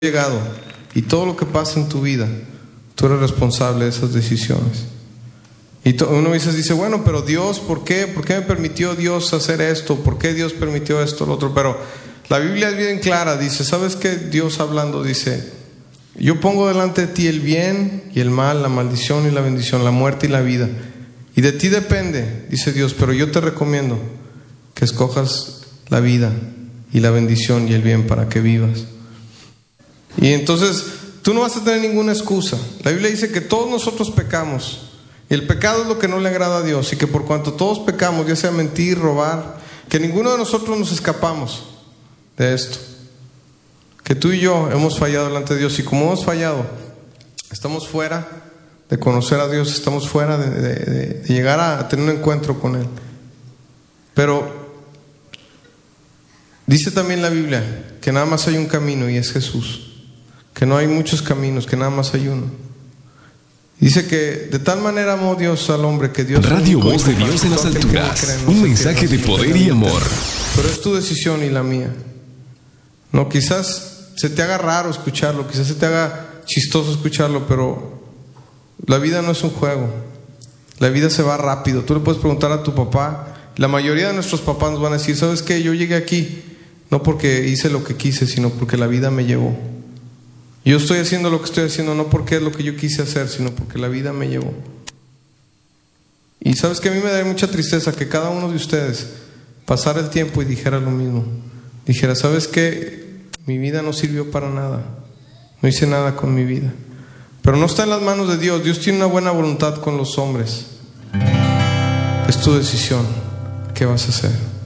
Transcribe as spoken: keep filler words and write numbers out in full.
llegado, y todo lo que pasa en tu vida, tú eres responsable de esas decisiones. Y to, uno a veces dice, bueno, pero Dios, ¿por qué? ¿Por qué me permitió Dios hacer esto? ¿Por qué Dios permitió esto, lo otro? Pero la Biblia es bien clara, dice, ¿sabes qué? Dios hablando dice, yo pongo delante de ti el bien y el mal, la maldición y la bendición, la muerte y la vida. Y de ti depende, dice Dios, pero yo te recomiendo que escojas la vida y la bendición y el bien para que vivas. Y entonces tú no vas a tener ninguna excusa. La Biblia dice que todos nosotros pecamos. Y el pecado es lo que no le agrada a Dios. Y que por cuanto todos pecamos, ya sea mentir, robar, que ninguno de nosotros nos escapamos de esto. Que tú y yo hemos fallado delante de Dios. Y como hemos fallado, estamos fuera de conocer a Dios. Estamos fuera de, de, de, de llegar a tener un encuentro con Él. Pero dice también la Biblia que nada más hay un camino y es Jesús. Que no hay muchos caminos, que nada más hay uno. Dice que de tal manera amó Dios al hombre que Dios... Radio Voz de Dios en las alturas. Un mensaje de poder y amor. Pero es tu decisión y la mía. No, quizás se te haga raro escucharlo, quizás se te haga chistoso escucharlo, pero la vida no es un juego. La vida se va rápido. Tú le puedes preguntar a tu papá. La mayoría de nuestros papás nos van a decir, ¿sabes qué? Yo llegué aquí no porque hice lo que quise, sino porque la vida me llevó. Yo estoy haciendo lo que estoy haciendo no porque es lo que yo quise hacer, sino porque la vida me llevó. Y sabes que a mí me da mucha tristeza que cada uno de ustedes pasara el tiempo y dijera lo mismo. Dijera, ¿sabes qué? Mi vida no sirvió para nada. No hice nada con mi vida. Pero no está en las manos de Dios. Dios tiene una buena voluntad con los hombres. Es tu decisión. ¿Qué vas a hacer?